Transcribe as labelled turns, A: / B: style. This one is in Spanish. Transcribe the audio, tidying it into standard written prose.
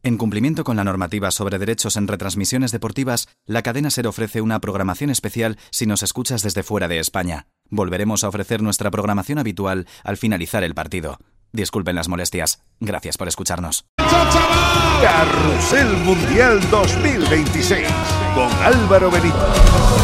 A: En cumplimiento con la normativa sobre derechos en retransmisiones deportivas, la cadena SER ofrece una programación especial si nos escuchas desde fuera de España. Volveremos a ofrecer nuestra programación habitual al finalizar el partido. Disculpen las molestias. Gracias por escucharnos.
B: Carrusel Mundial 2026 con Álvaro Benito.